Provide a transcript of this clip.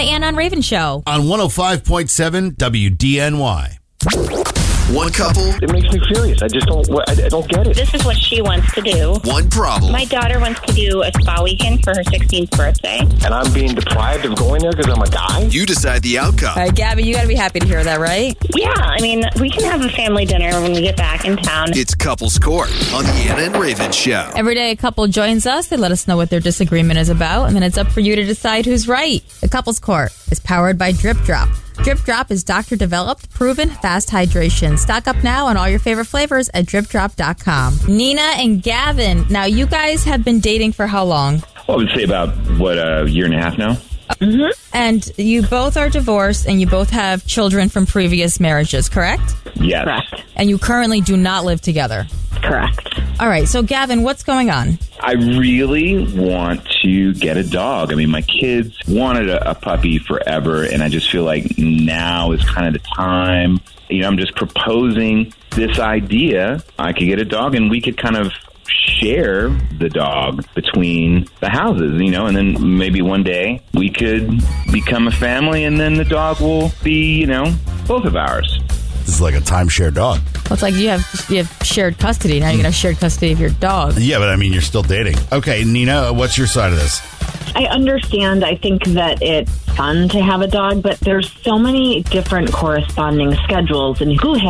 Ann on Raven Show. On 105.7 WDNY. One couple. It makes me furious. I don't get it. This is what she wants to do. One problem. My daughter wants to do a spa weekend for her 16th birthday. And I'm being deprived of going there because I'm a guy? You decide the outcome. All right, Gabby, you got to be happy to hear that, right? Yeah, I mean, we can have a family dinner when we get back in town. It's Couples Court on the Ann and Raven Show. Every day a couple joins us. They let us know what their disagreement is about, and then it's up for you to decide who's right. The Couples Court is powered by Drip Drop. Drip Drop is doctor-developed, proven, fast hydration. Stock up now on all your favorite flavors at dripdrop.com. Nina and Gavin, now you guys have been dating for how long? Well, I would say about, a year and a half now? Mm-hmm. And you both are divorced, and you both have children from previous marriages, correct? Yes. Correct. And you currently do not live together? Correct. All right, so Gavin, what's going on? I really want to get a dog. I mean, my kids wanted a puppy forever, and I just feel like now is kind of the time. You know, I'm just proposing this idea. I could get a dog, and we could kind of share the dog between the houses, you know, and then maybe one day we could become a family, and then the dog will be, you know, both of ours. This is like a timeshare dog. Well, it's like you have shared custody. Now you're going to have shared custody of your dog. Yeah, but I mean, you're still dating. Okay, Nina, what's your side of this? I understand. I think that it's fun to have a dog, but there's so many different corresponding schedules, and who